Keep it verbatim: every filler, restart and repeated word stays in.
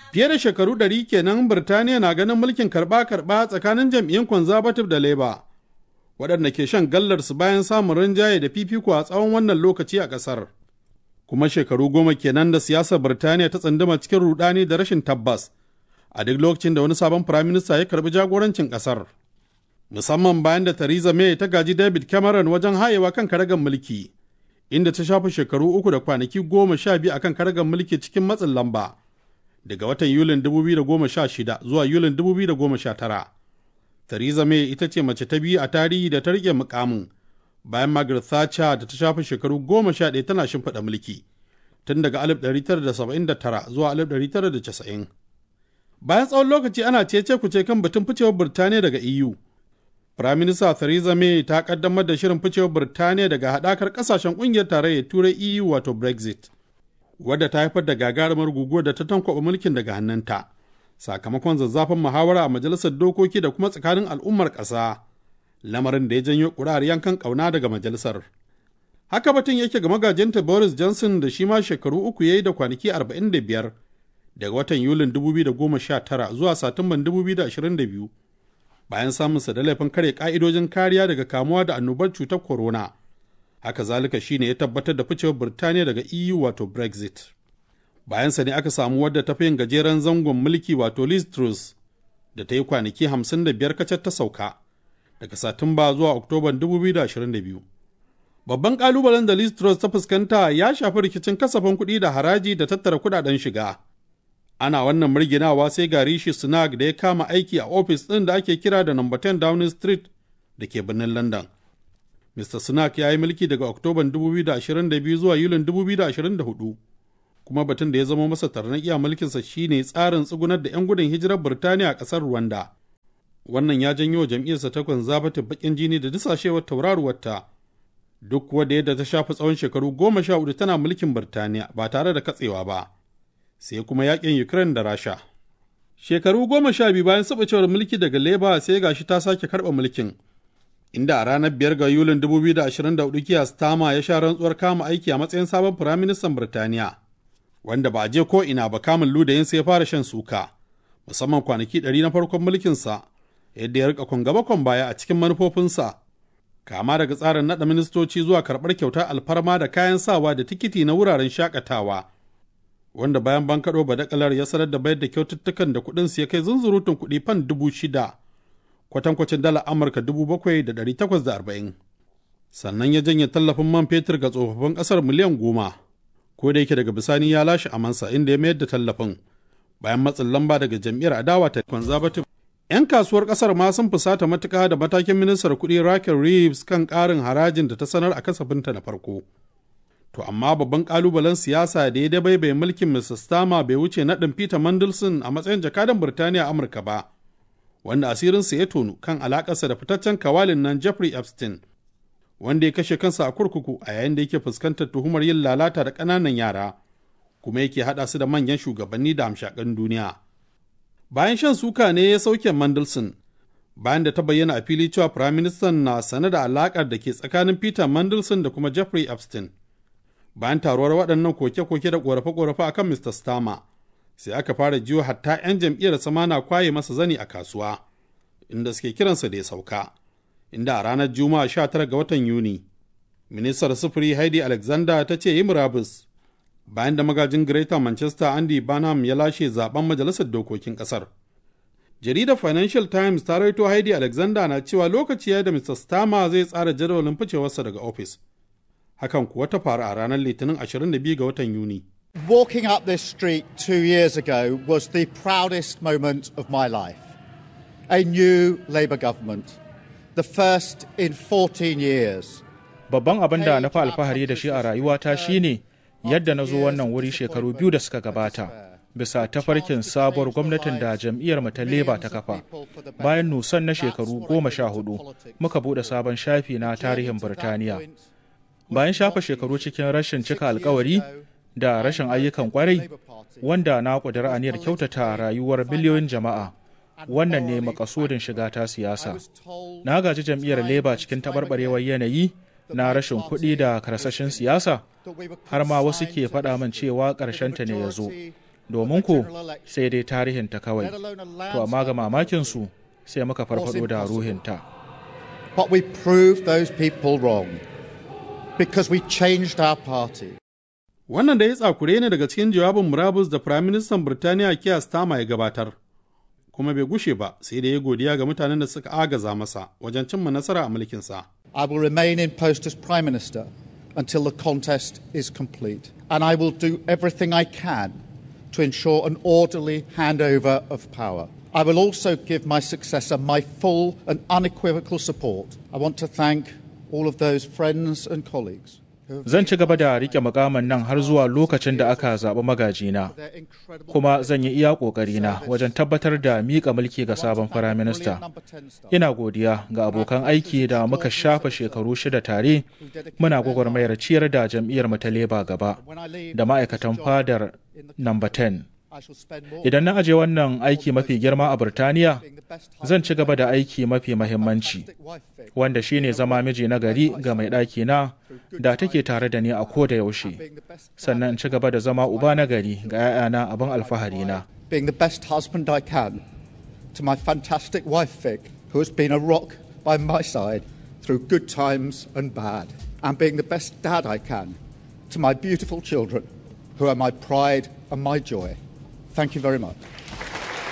Fiye da shekaru ɗari kenan Birtaniya na ganin mulkin karɓa-karɓa tsakanin jam'iyyun Conservative da Labour, waɗanda ke shan gallarsu bayan samun rinjaye da fifiko a tsawon wannan lokaci a ƙasar. Kuma shekaru goma kenan da siyasar Birtaniya ta tsunduma cikin rudani da rashin tabbas a duk lokacin da wani sabon firaminista ya karɓi jagorancin ƙasar. Musamman bayan da Theresa May ta gaji David Cameron wajen hayewa kan karagar mulki, inda ta shafa shekaru uku da kwanaki goma sha biyu akan karagar mulki cikin matsin lamba. Daga watan Yulin dubu biyu da goma sha shida zuwa Yulin dubu biyu da goma sha tara. Theresa May ita ce mace ta biyu a tarihi da ta rike mukamin bayan Margaret Thatcher da ta shafa shekaru goma sha ɗaya tana shimfiɗa mulki tun daga alif ɗari tara da saba'in da tara zuwa alif ɗari tara da casa'in. Bayan tsawon lokaci ana cece kuce kan batun ficewar Birtaniya daga E U. Firaminista Theresa May ta kaddamar da shirin ficewar Birtaniya daga haɗakar ƙasashen ƙungiyar tarayyar Turai E U wato Brexit, wadda ta haifar da gagarumar guguwar da ta tankwaɓa mulkin daga hannunta, sakamakon zazzafin muhawara a majalisar dokoki da kuma tsakanin al'ummar ƙasa, lamarin da ya janyo ƙuri'ar yankan ƙauna daga majalisar. Haka batun yake ga magajinta Boris Johnson da shi ma shekaru uku ya yi da kwanaki arba'in da biyar daga watan Yulin dubu biyu da goma sha tara zuwa Satumban dubu biyu da ashirin da biyu, bayan samunsa da laifin kare ƙa'idojin kariya daga kamuwa da annobar cutar corona. Haka zalika shine ya tabbatar da ficewar Birtaniya daga E U wato Brexit. Bayansa ne aka samu wadda ta fi yin gajeren zangon mulki wato Liz Truss, da ta yi kwanaki hamsin da biyar kacal ta sauka daga Satumba zuwa Oktoban dubu biyu da ashirin da biyu. Babban ƙalubalen da Liz Truss ta fuskanta ya shafi rikicin kasafin kuɗi da haraji da tattara kuɗaɗen shiga. Ana wannan murginawa sai ga Rishi Sunak da ya kama aiki a ofis ɗin da ake kira da number ten Downing Street da ke birnin London. Mister Sunak ya yi mulki daga Oktoban dubu biyu da ashirin da biyu zuwa Yulin dubu biyu da ashirin da hudu, kuma batun da ya zama masa tarnaƙi a mulkinsa shine tsarin tsugunar da 'yan gudun hijirar Birtaniya a ƙasar Rwanda. Wannan ya janyo jam'iyyarsa ta Conservative baƙin jini da dusashewar tauraruwarta, duk wadda yadda ta shafi tsawon shekaru goma sha hudu tana mulkin Birtaniya ba tare da katsewa ba, sai kuma yaƙin Ukraine da Rasha. Shekaru goma sha biyu bayan sabacewar mulki daga Labour sai gashi ta sake karɓa mulkin, inda a ranar biyar ga Yulin dubu biyu da ashirin da hudu Keir Starmer ya sha rantsuwar kama aiki a matsayin sabon firaministan Birtaniya, wanda ba a je ko ina ba kamun ludayinsa ya fara shan suka, musamman kwanaki ɗari na farkon mulkinsa, yadda ya rika kwan gaba kwan baya a cikin manufofinsa, kama daga tsarin naɗa ministoci zuwa karɓar kyautar alfarma da kayan sawa da tikiti na wuraren shakatawa, wanda bayan bankaɗo badakalar ya sanar da bayar da kyaututtukan da kuɗinsu ya kai zunzurutun kuɗi fan dubu shida, kwatankwacin dala Amurka dubu bakwai da ɗari takwas da arba'in. Sannan ya janye tallafin man fetur ga tsofaffin ƙasar miliyan goma, ko da yake daga bisani ya lashe amansa inda ya mayar da tallafin bayan matsin lamba daga jam'iyyar adawa ta Conservative. 'Yan kasuwar ƙasar ma sun fusata matuƙa da matakin ministar kuɗi Rachel Reeves kan ƙarin harajin da ta sanar a kasafinta na farko. To amma babban ƙalubalen siyasa da ya dabaibaye mulkin Mister Starmer bai wuce naɗin Peter Mandelson a matsayin jakadan Birtaniya a Amurka ba, wanda asirinsa ya tonu kan alakarsa da fitaccen kawalin nan Jeffrey Epstein, wanda ya kashe kansa a kurkuku a yayin da yake fuskantar tuhumar yin lalata da ƙananan yara, kuma yake haɗa su da manyan shugabanni da hamshakan duniya. Bayan shan suka ne ya sauke Mandelson, bayan da ta bayyana a fili cewa Firaministan na sane da alaƙar da ke tsakanin Peter Mandelson da kuma Jeffrey Epstein. Bayan taruwar waɗannan koke-koke da ƙorafe-ƙorafe akan Mister Starmer, sai aka fara jiyo hatta 'yan jam'iyyar sama na kwaye masa zani a kasuwa, inda suke kiransa da ya sauka, inda a ranar Juma'a sha tara ga watan Yuni, ministar sufuri Heidi Alexander ta ce yi murabus, bayan da magajin Greater Manchester Andy Burnham ya lashe zaben majalisar dokokin ƙasar. Jaridar Financial Times ta rawaito Heidi Alexander na cewa lokaci ya da Mister Starmer zai tsara jadawalin ficewarsa daga ofis. Hakan kuwa ta faru a ranar Litinin ashirin da biyu ga watan Yuni. Walking up this street two years ago was the proudest moment of my life. A new Labour government, the first in fourteen years. Babban abin da na fi alfahari da shi a rayuwata shine yadda na zo wannan wuri shekaru biyu da suka gabata, bisa tafarkin sabuwar gwamnatin da jam'iyyar mu ta Labour ta kafa. Bayan nusan na shekaru goma sha hudu, muka buɗe sabon shafi na tarihin Birtaniya. Bayan shafa shekaru cikin rashin cika alkawari da rashin ayyukan kwarai, wanda na ƙudiri aniyar kyautata rayuwar miliyoyin jama'a, wannan ne makasudin shiga ta siyasa. Na gaji jam'iyyar Labour cikin taɓarɓarewar yanayi na rashin kuɗi da karsashin siyasa, har ma wasu ke faɗa min cewa ƙarshenta ne ya zo. domin ko sai dai tarihinta kawai, to amma ga mamakinsu sai muka farfado da ruhinta. But we proved those people wrong because we changed our party. Wannan da ya tsakure ne daga cikin jawabin murabus da Firaministan Birtaniya Keir Starmer ya gabatar, kuma bai gushe ba sai da ya godiya ga mutanen da suka agaza masa wajen cimma nasara a mulkinsa. I will remain in post as Prime Minister until the contest is complete, and I will do everything I can to ensure an orderly handover of power. I will also give my successor my full and unequivocal support. I want to thank all of those friends and colleagues. Zan ci gaba da rike mukamin nan har zuwa lokacin da aka zaɓi magajina, kuma zan yi iya ƙoƙarina wajen tabbatar da miƙa mulki ga sabon firaminista. Ina godiya ga abokan aiki da muka shafa shekaru shida tare muna gwagwarmayar ciyar da jam'iyyar mu ta Labour gaba, da ma'aikatan fadar number ten. Idan na aje wannan aiki mafi girma a Birtaniya, zan ci gaba da aiki mafi mahimmanci, wanda shine zama miji na gari ga mai ɗaki na da take tare da ni a ko da yaushe, sannan ci gaba da zama uba na gari ga 'ya'yana abin alfahari na. Being the best husband I can to my fantastic wife Vic, who has been a rock by my side through good times and bad, and being the best dad I can to my beautiful children, who are my pride and my joy. Thank you very much.